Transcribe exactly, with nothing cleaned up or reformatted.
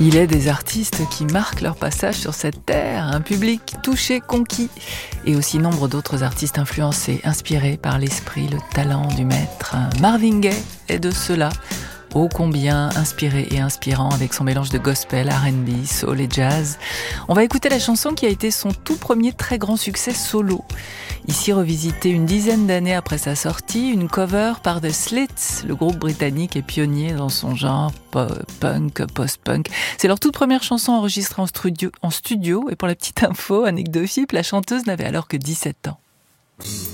Il est des artistes qui marquent leur passage sur cette terre, un public touché, conquis, et aussi nombre d'autres artistes influencés, inspirés par l'esprit, le talent du maître. Marvin Gaye est de ceux-là, ô combien inspiré et inspirant avec son mélange de gospel, R and B, soul et jazz. On va écouter la chanson qui a été son tout premier très grand succès solo. Ici revisité une dizaine d'années après sa sortie, une cover par The Slits, le groupe britannique est pionnier dans son genre punk, post-punk. C'est leur toute première chanson enregistrée en studio, en studio et pour la petite info, anecdotique, la chanteuse n'avait alors que dix-sept ans.